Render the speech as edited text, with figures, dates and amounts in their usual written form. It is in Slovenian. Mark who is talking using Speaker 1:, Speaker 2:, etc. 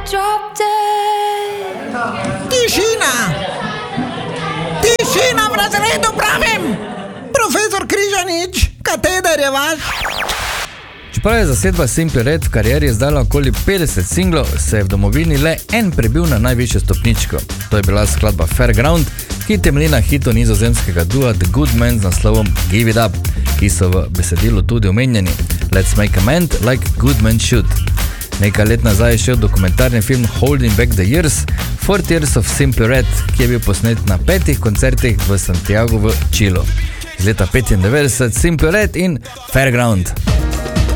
Speaker 1: drop dead.
Speaker 2: Tišina v razredu pravim! Profesor Križanič, kateder je vaš?
Speaker 3: Čeprav je zasedba Simply Red v karieri izdala okoli 50 singlov, se je v domovini le en prebil na najvišjo stopničko. To je bila skladba Fairground, ki temelji na hitu nizozemskega dua The Good Men z naslovom Give It Up, ki so v besedilu tudi omenjeni Let's Make Amends Like Good Men Should. Nekaj let nazaj je šel dokumentarni film Holding Back the Years, 40 Years of Simply Red, ki je bil posnet na 5 koncertih v Santiago v Čilu. Z leta 95 Simply Red in Fairground.